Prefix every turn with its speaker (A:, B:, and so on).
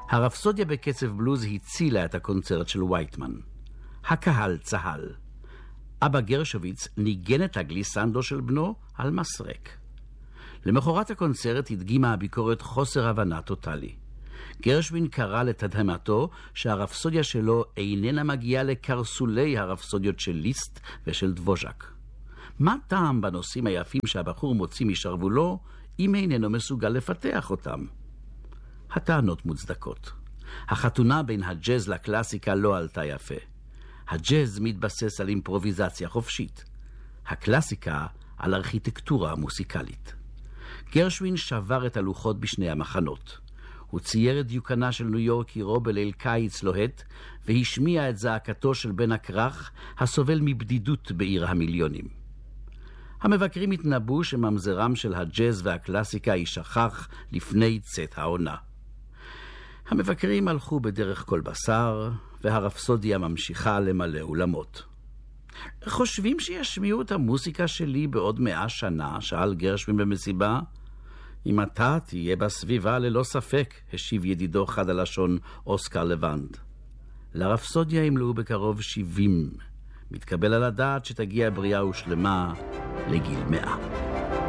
A: הרפסודיה בקצב בלוז הצילה את הקונצרט של וייטמן. הקהל צהל. אבא גרשוביץ ניגן את הגליסנדו של בנו על מסרק. למחרת הקונצרט הדגימה הביקורת חוסר הבנה טוטלי. גרשווין קרא לתדהמתו שהרפסודיה שלו איננה מגיעה לקרסולי הרפסודיות של ליסט ושל דבוז'ק. מה טעם בנושאים היפים שהבחור מוציא משרוולו אם איננו מסוגל לפתח אותם? הטענות מוצדקות. החתונה בין הג'אז לקלאסיקה לא עלתה יפה. הג'אז מתבסס על אימפרוביזציה חופשית. הקלאסיקה על ארכיטקטורה מוסיקלית. גרשווין שבר את הלוחות בשני המחנות. הוא צייר את דיוקנה של ניו יורק בליל קיץ לוהט, והשמיע את זעקתו של בן הכרך הסובל מבדידות בעיר המיליונים. המבקרים התנבאו שממזרם של הג'אז והקלאסיקה יישכח לפני צאת העונה. המבקרים הלכו בדרך כל בשר, והרפסודיה ממשיכה למלא אולמות. חושבים שישמיעו את המוסיקה שלי בעוד 100 שנה? שאל גרשווין במסיבה. אם אתה תהיה בסביבה ללא ספק, השיב ידידו חד הלשון אוסקר לבנד. לרפסודיה ימלאו בקרוב 70. מתקבל על הדעת שתגיע בריאה ושלמה לגיל 100.